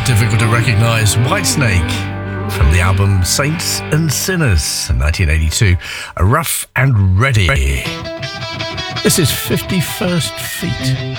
difficult to recognise. Whitesnake from the album Saints and Sinners, 1982. Rough and Ready. This is 51st Feet.